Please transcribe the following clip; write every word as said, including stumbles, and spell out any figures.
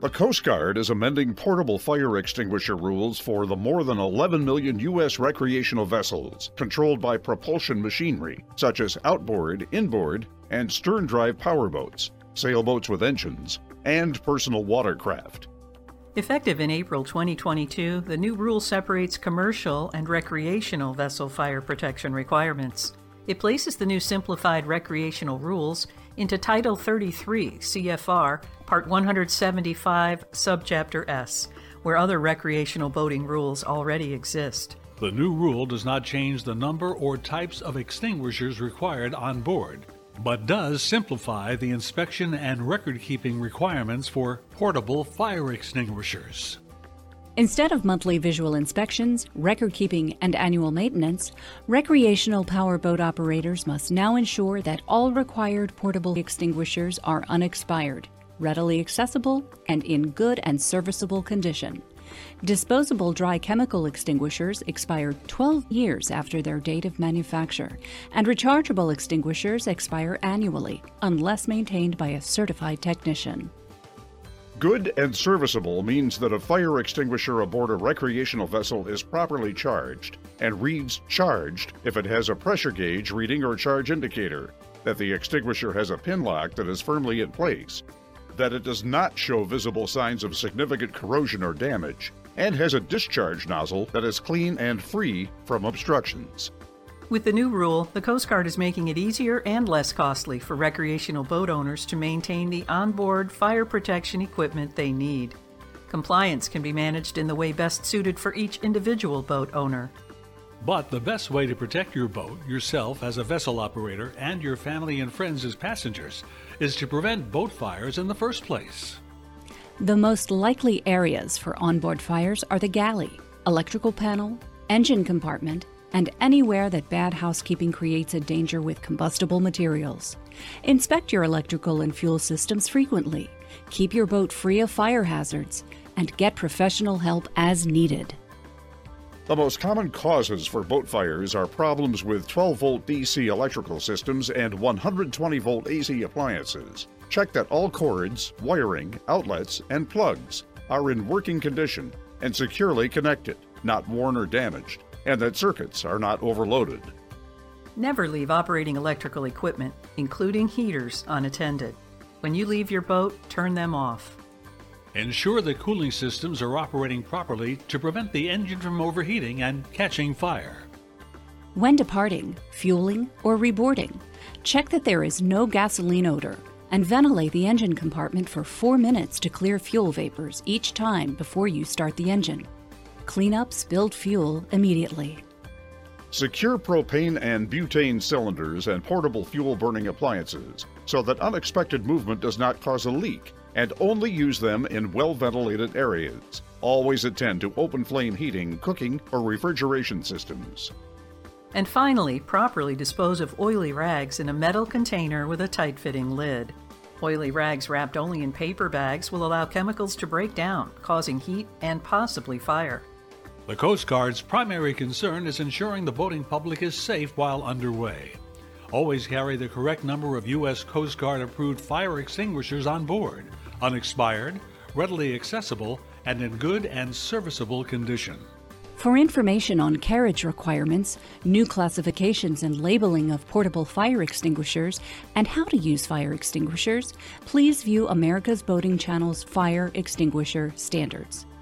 The Coast Guard is amending portable fire extinguisher rules for the more than eleven million U S recreational vessels controlled by propulsion machinery, such as outboard, inboard, and stern-drive powerboats, sailboats with engines, and personal watercraft. Effective in April twenty twenty-two, the new rule separates commercial and recreational vessel fire protection requirements. It places the new simplified recreational rules into Title thirty-three C F R, Part one seventy-five, Subchapter S, where other recreational boating rules already exist. The new rule does not change the number or types of extinguishers required on board, but does simplify the inspection and record-keeping requirements for portable fire extinguishers. Instead of monthly visual inspections, record-keeping, and annual maintenance, recreational powerboat operators must now ensure that all required portable extinguishers are unexpired, readily accessible, and in good and serviceable condition. Disposable dry chemical extinguishers expire twelve years after their date of manufacture, and rechargeable extinguishers expire annually, unless maintained by a certified technician. Good and serviceable means that a fire extinguisher aboard a recreational vessel is properly charged and reads charged if it has a pressure gauge reading or charge indicator, that the extinguisher has a pin lock that is firmly in place, that it does not show visible signs of significant corrosion or damage, and has a discharge nozzle that is clean and free from obstructions. With the new rule, the Coast Guard is making it easier and less costly for recreational boat owners to maintain the onboard fire protection equipment they need. Compliance can be managed in the way best suited for each individual boat owner. But the best way to protect your boat, yourself as a vessel operator, and your family and friends as passengers is to prevent boat fires in the first place. The most likely areas for onboard fires are the galley, electrical panel, engine compartment, and anywhere that bad housekeeping creates a danger with combustible materials. Inspect your electrical and fuel systems frequently, keep your boat free of fire hazards, and get professional help as needed. The most common causes for boat fires are problems with twelve volt D C electrical systems and one hundred twenty volt A C appliances. Check that all cords, wiring, outlets, and plugs are in working condition and securely connected, not worn or damaged, and that circuits are not overloaded. Never leave operating electrical equipment, including heaters, unattended. When you leave your boat, turn them off. Ensure that cooling systems are operating properly to prevent the engine from overheating and catching fire. When departing, fueling, or reboarding, check that there is no gasoline odor and ventilate the engine compartment for four minutes to clear fuel vapors each time before you start the engine. Clean up spilled fuel immediately. Secure propane and butane cylinders and portable fuel burning appliances so that unexpected movement does not cause a leak, and only use them in well-ventilated areas. Always attend to open flame heating, cooking, or refrigeration systems. And finally, properly dispose of oily rags in a metal container with a tight-fitting lid. Oily rags wrapped only in paper bags will allow chemicals to break down, causing heat and possibly fire. The Coast Guard's primary concern is ensuring the boating public is safe while underway. Always carry the correct number of U S Coast Guard approved fire extinguishers on board, unexpired, readily accessible, and in good and serviceable condition. For information on carriage requirements, new classifications and labeling of portable fire extinguishers, and how to use fire extinguishers, please view America's Boating Channel's Fire Extinguisher Standards.